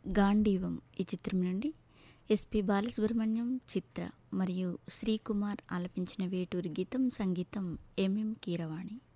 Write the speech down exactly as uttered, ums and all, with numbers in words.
గాంధీవం ఈ చిత్రం నుండి ఎస్పి బాలసుబ్రహ్మణ్యం, చిత్ర మరియు శ్రీకుమార్ ఆలపించిన వేటూరి గీతం, సంగీతం ఎంఎం కీరవాణి.